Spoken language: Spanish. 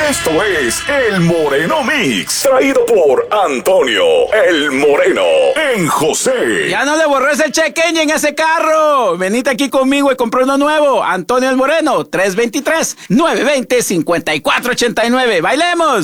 Esto es El Moreno Mix, traído por Antonio El Moreno en José. Ya no le borré ese check-in en ese carro. Venite aquí conmigo y compré uno nuevo. Antonio El Moreno, 323-920-5489. ¡Bailemos!